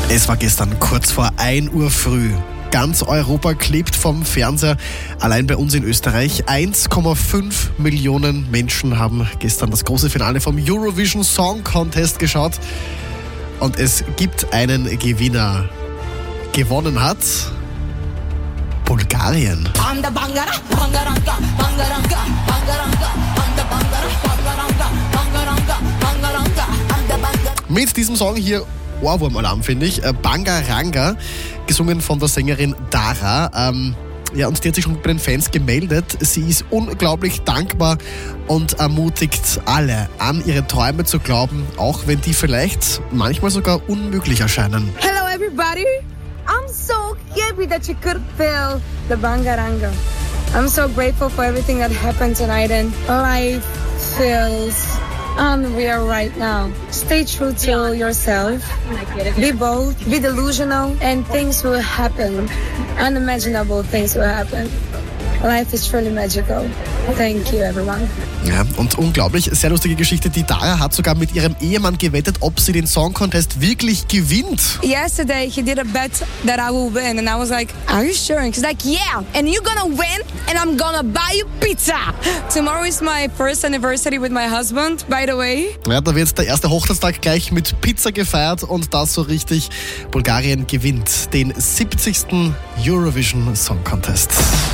Es war gestern kurz vor 1 Uhr früh. Ganz Europa klebt vom Fernseher. Allein bei uns in Österreich 1,5 Millionen Menschen haben gestern das große Finale vom Eurovision Song Contest geschaut. Und es gibt einen Gewinner. Gewonnen hat Bulgarien. Mit diesem Song hier Ohrwurm-Alarm, finde ich. Bangaranga, gesungen von der Sängerin Dara. Und die hat sich schon bei den Fans gemeldet. Sie ist unglaublich dankbar und ermutigt alle, an ihre Träume zu glauben, auch wenn die vielleicht manchmal sogar unmöglich erscheinen. Hello everybody! I'm so happy that you could feel the Bangaranga. I'm so grateful for everything that happened tonight, and life feels unreal right now. Stay true to yourself, be bold, be delusional, and things will happen. Unimaginable things will happen. Life is truly magical. Thank you, everyone. Ja, und unglaublich, sehr lustige Geschichte. Die Dara hat sogar mit ihrem Ehemann gewettet, ob sie den Song Contest wirklich gewinnt. Yesterday, he did a bet that I will win, and I was like, are you sure? And he's like, yeah, and you're gonna win, and I'm gonna buy you pizza. Tomorrow is my first anniversary with my husband, by the way. Ja, da wird der erste Hochzeitstag gleich mit Pizza gefeiert und das so richtig. Bulgarien gewinnt den 70. Eurovision Song Contest.